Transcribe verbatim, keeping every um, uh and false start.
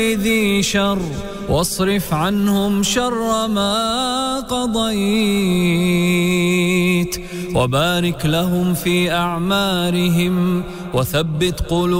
ذي شر واصرف عنهم شر ما قضيت وبارك لهم في أعمارهم وثبت قلوبهم